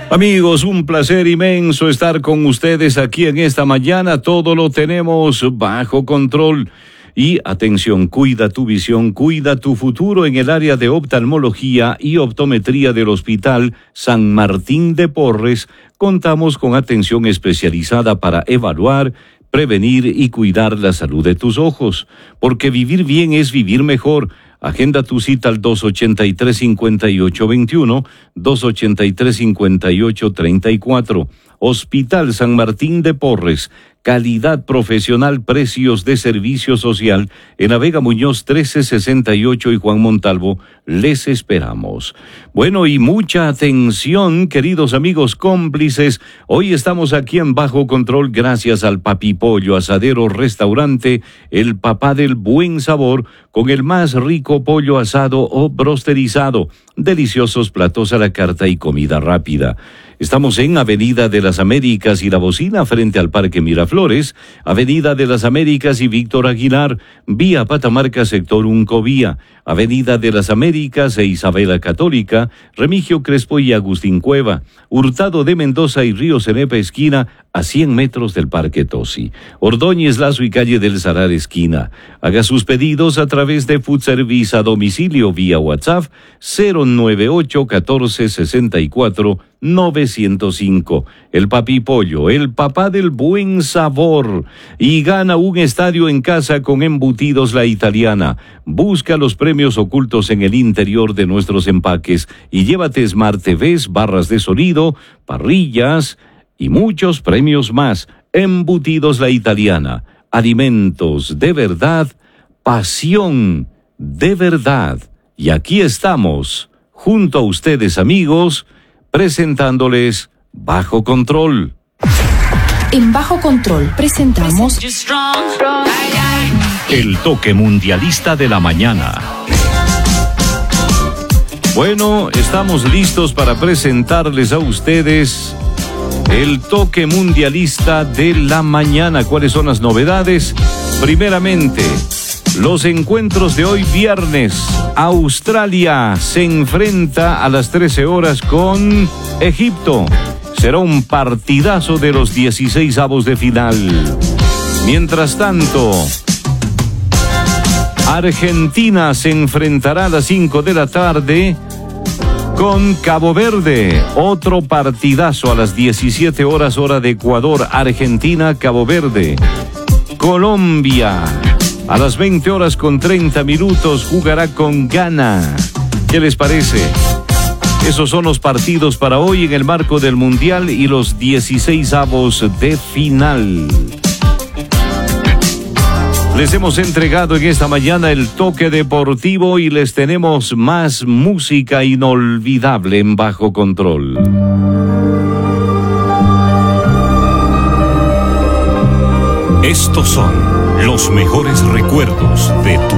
Amigos, un placer inmenso estar con ustedes aquí en esta mañana. Todo lo tenemos bajo control. Y atención, cuida tu visión, cuida tu futuro en el área de oftalmología y optometría del Hospital San Martín de Porres. Contamos con atención especializada para evaluar, prevenir y cuidar la salud de tus ojos. Porque vivir bien es vivir mejor. Agenda tu cita al 283-5821, 283-5834. Hospital San Martín de Porres. Calidad profesional, precios de servicio social. En la Vega Muñoz 1368 y Juan Montalvo, les esperamos. Bueno, y mucha atención, queridos amigos cómplices. Hoy estamos aquí en Bajo Control gracias al Papi Pollo Asadero Restaurante, el papá del buen sabor, con el más rico pollo asado o brosterizado. Deliciosos platos a la carta y comida rápida. Estamos en Avenida de las Américas y La Bocina, frente al Parque Miraflores, Avenida de las Américas y Víctor Aguilar, vía Patamarca, sector Uncovía, Avenida de las Américas e Isabela Católica, Remigio Crespo y Agustín Cueva, Hurtado de Mendoza y Río Cenepa esquina, a 100 metros del Parque Tosi, Ordóñez Lazo y Calle del Salar esquina. Haga sus pedidos a través de Food Service a domicilio vía WhatsApp 098 14 64 905. El Papi Pollo, el papá del buen sabor. Y gana un estadio en casa con Embutidos La Italiana. Busca los premios ocultos en el interior de nuestros empaques y llévate Smart TVs, barras de sonido, parrillas y muchos premios más. Embutidos La Italiana. Alimentos de verdad, pasión de verdad. Y aquí estamos, junto a ustedes, amigos, presentándoles Bajo Control. En Bajo Control presentamos el toque mundialista de la mañana. Bueno, estamos listos para presentarles a ustedes el toque mundialista de la mañana. ¿Cuáles son las novedades? Primeramente, los encuentros de hoy viernes. Australia se enfrenta a las 13 horas con Egipto. Será un partidazo de los 16avos de final. Mientras tanto, Argentina se enfrentará a las 5 de la tarde con Cabo Verde. Otro partidazo a las 17 horas hora de Ecuador. Argentina, Cabo Verde. Colombia a las 20 horas con 30 minutos jugará con Ghana. ¿Qué les parece? Esos son los partidos para hoy en el marco del Mundial y los 16avos de final. Les hemos entregado en esta mañana el toque deportivo y les tenemos más música inolvidable en Bajo Control. Estos son los mejores recuerdos de tu